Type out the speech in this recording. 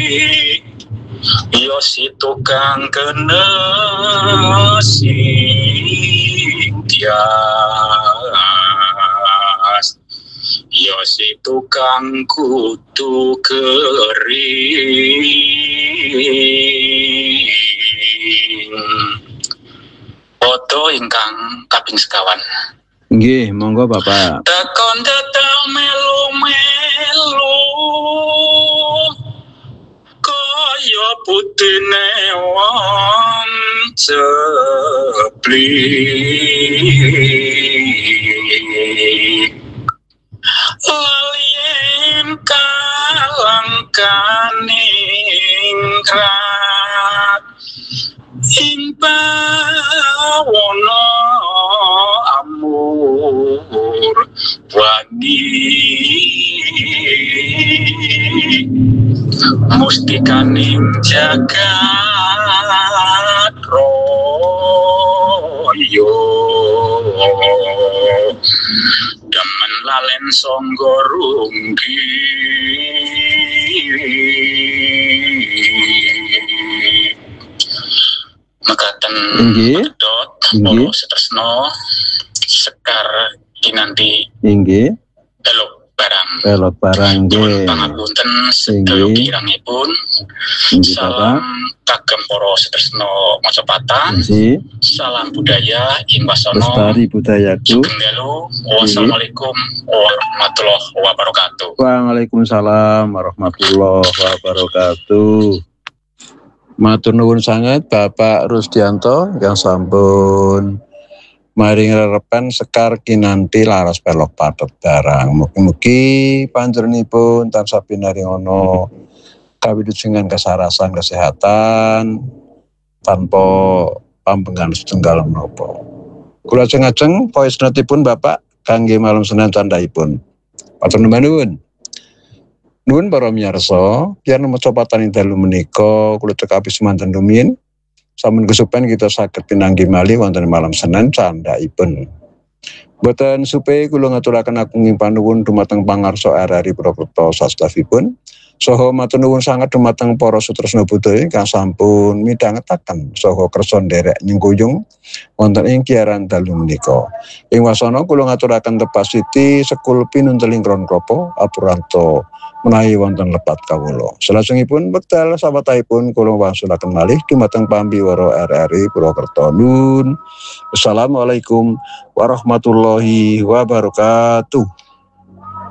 yo si tukang kena sing tias, yo si tukang kutu kering. Foto ingkang kaping sekawan. Nggih, monggo Bapak. Tekon tetel melu-melu kaya putine wong ceplik. Lalien kalangkaning krat ing pawana amur wani mustikaning jagat raya demen lalen sangga runggi mekaten pedhot para setresna Sekar Kinanti inggih Pelok barang nggih pangapunten sedaya kirangipun salam kagem para setresna Majapahit salam budaya ing wasana lestari budayaku Gendelo. Wassalamualaikum warahmatullahi wabarakatuh. Waalaikumsalam warahmatullahi wabarakatuh. Matur nuwun sanget Bapak Rusdianto yang sampun maring rerepan Sekar Kinanti laras Pelok Pathet barang. Mugi-mugi panjenenganipun tansah pinaringana kawilujengan kasarasan kesehatan tanpa pambengan setunggal menapa. Kula ajeng-ajeng poesnatipun Bapak kangge malam Senin candhaipun. Matur nuwun. Nuwun para miyarsa, yen macapatan ing dalu menika kula cekapi semanten rumiyin sampun kesupen kita saged pinanggi malih wonten malam Senin candhaipun. Boten supe kula ngaturaken agunging panuwun dumateng pangarsa RRI Purwokerto sastafipun saha matur nuwun sanget dumateng para sutresna budaya ingkang sampun midhangetaken saha kersa nderek nyengkuyung wonten ing kiaran dalu menika. Ing wasana kula ngaturaken tepasiti sekul pinunteling kron klapa apuranto menawi wonten lepat kawula. Salajengipun wekdal sawetahipun kula wangsulaken malih dumateng pambiwara RRI Purwokerto. Nun. Assalamualaikum warahmatullahi wabarakatuh.